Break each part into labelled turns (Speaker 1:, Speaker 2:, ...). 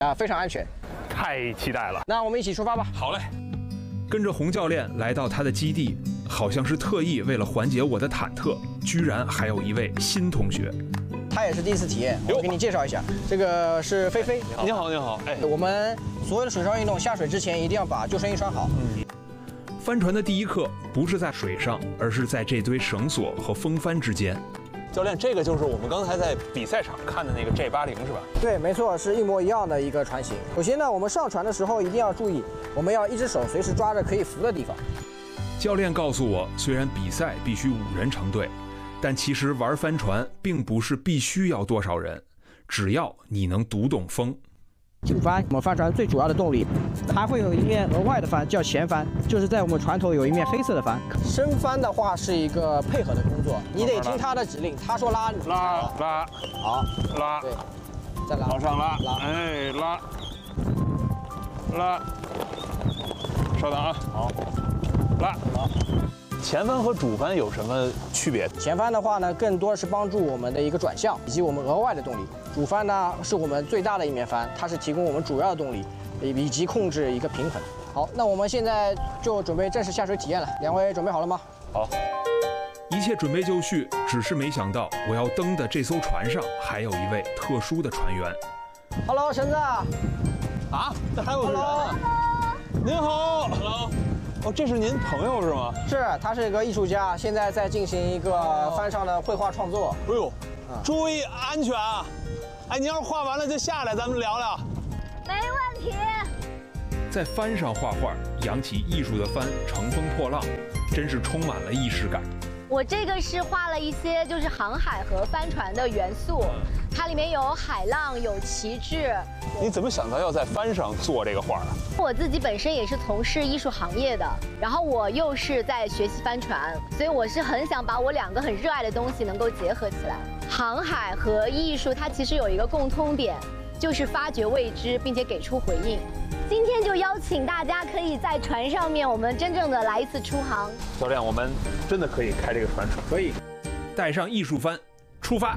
Speaker 1: 非常安全。
Speaker 2: 太期待了。
Speaker 1: 那我们一起出发吧。
Speaker 2: 好嘞。
Speaker 3: 跟着洪教练来到他的基地，好像是特意为了缓解我的忐忑，居然还有一位新同学。
Speaker 1: 他也是第一次体验，我给你介绍一下，这个是菲菲。
Speaker 2: 你好，你好。哎，
Speaker 1: 我们所有的水上运动下水之前一定要把救生衣穿好。
Speaker 3: 帆船的第一课不是在水上，而是在这堆绳索和风帆之间。
Speaker 2: 教练，这个就是我们刚才在比赛场看的那个 J80是吧？
Speaker 1: 对，没错，是一模一样的一个船型。首先呢，我们上船的时候一定要注意，我们要一只手随时抓着可以扶的地方。
Speaker 3: 教练告诉我，虽然比赛必须5人成队，但其实玩帆船并不是必须要多少人，只要你能读懂风。
Speaker 1: 主帆，我们帆船最主要的动力，还会有一面额外的帆叫前帆，就是在我们船头有一面黑色的帆。升帆的话是一个配合的工作，你得听他的指令，他说拉，你
Speaker 2: 拉，
Speaker 1: 好，
Speaker 2: 拉，
Speaker 1: 对，再拉，
Speaker 2: 往上拉，
Speaker 1: 拉，
Speaker 2: 哎，拉，稍等啊，好，拉。前帆和主帆有什么区别？
Speaker 1: 前帆的话呢，更多是帮助我们的一个转向以及我们额外的动力。主帆呢是我们最大的一面帆，它是提供我们主要的动力，以及控制一个平衡。好，那我们现在就准备正式下水体验了。2位准备好了吗？
Speaker 2: 好，
Speaker 3: 一切准备就绪，只是没想到我要登的这艘船上还有一位特殊的船员。
Speaker 1: Hello， 橙子。
Speaker 2: 啊，这还有人啊！您好 ，Hello。哦，这是您朋友是吗？
Speaker 1: 是，他是一个艺术家，现在在进行一个帆上的绘画创作。
Speaker 2: 哎呦，注意安全啊！哎，您要是画完了就下来，咱们聊聊。
Speaker 4: 没问题。
Speaker 3: 在帆上画画，扬起艺术的帆乘风破浪，真是充满了仪式感。
Speaker 4: 我这个是画了一些就是航海和帆船的元素，它里面有海浪，有旗帜。
Speaker 2: 你怎么想到要在帆上做这个画啊？
Speaker 4: 我自己本身也是从事艺术行业的，然后我又是在学习帆船，所以我是很想把我2个很热爱的东西能够结合起来。航海和艺术它其实有一个共通点，就是发掘未知，并且给出回应。今天就邀请大家可以在船上面，我们真正的来一次出航。
Speaker 2: 教练，我们真的可以开这个船可以，
Speaker 3: 带上艺术帆，出发。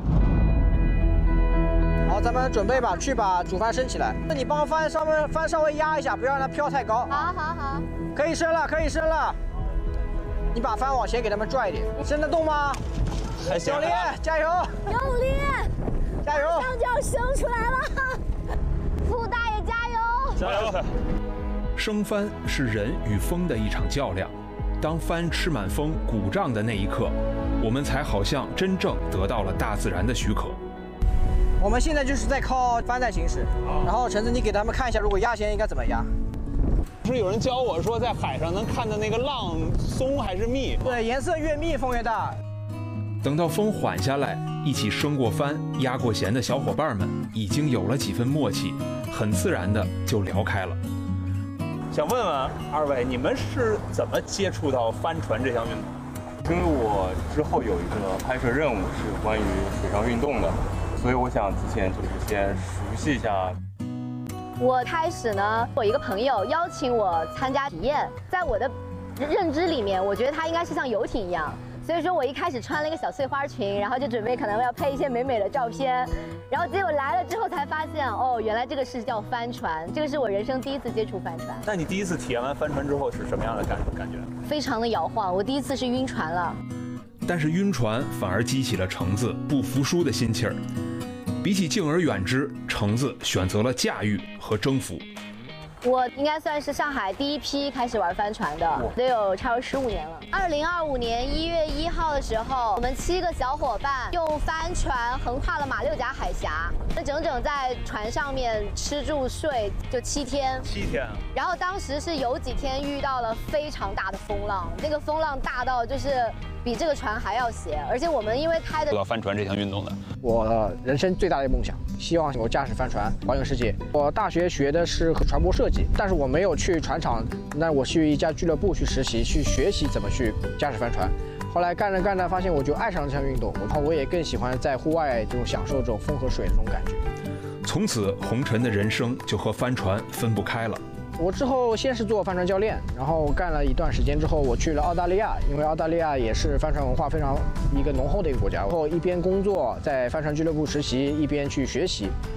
Speaker 1: 好，咱们准备吧，去把主帆升起来。那你帮帆稍微压一下，不要让它飘太高。
Speaker 4: 好。
Speaker 1: 可以升了，可以升了。你把帆往前给他们拽一点，升得动吗？
Speaker 2: 还行。
Speaker 1: 教练，加油！
Speaker 4: 用力，
Speaker 1: 加油！
Speaker 4: 马上就要升出来了。傅大爷加油！
Speaker 2: 加油！
Speaker 3: 升帆是人与风的一场较量，当帆吃满风鼓胀的那一刻，我们才好像真正得到了大自然的许可。
Speaker 1: 我们现在就是在靠帆在行驶，然后橙子，你给他们看一下，如果压弦应该怎么压？
Speaker 2: 是有人教我说，在海上能看到那个浪松还是密？
Speaker 1: 对，颜色越密风越大。
Speaker 3: 等到风缓下来，一起升过帆、压过弦的小伙伴们已经有了几分默契，很自然的就聊开了。
Speaker 2: 想问问2位，你们是怎么接触到帆船这项运动？
Speaker 5: 因为我之后有一个拍摄任务是关于水上运动的，所以我想之前就是先熟悉一下。
Speaker 4: 我开始呢，我一个朋友邀请我参加体验，在我的认知里面，我觉得它应该是像游艇一样。所以说我一开始穿了一个小碎花裙，然后就准备可能要配一些美美的照片，然后结果来了之后才发现，哦，原来这个是叫帆船，这个是我人生第一次接触帆船。
Speaker 2: 那你第一次体验完帆船之后是什么样的感觉？
Speaker 4: 非常的摇晃，我第一次是晕船了。
Speaker 3: 但是晕船反而激起了橙子不服输的心气儿。比起敬而远之，橙子选择了驾驭和征服。
Speaker 4: 我应该算是上海第一批开始玩帆船的，得有差不多15年了。2025年1月1号的时候，我们7个小伙伴用帆船横跨了马六甲海峡，那整整在船上面吃住睡就7天。
Speaker 2: 7天。
Speaker 4: 然后当时是有几天遇到了非常大的风浪，那个风浪大到就是比这个船还要斜，而且我们因为开的
Speaker 2: 做到帆船这项运动的，
Speaker 1: 我人生最大的梦想，希望我驾驶帆船环游世界。我大学学的是船舶设计，但是我没有去船厂，那我去一家俱乐部去实习，去学习怎么去驾驶帆船。后来干着干着，发现我就爱上了这项运动，然后我也更喜欢在户外这种享受这种风和水的这种感觉。
Speaker 3: 从此，红尘的人生就和帆船分不开了。
Speaker 1: 我之后先是做帆船教练，然后干了一段时间之后，我去了澳大利亚，因为澳大利亚也是帆船文化非常一个浓厚的一个国家。然后一边工作在帆船俱乐部实习，一边去学习。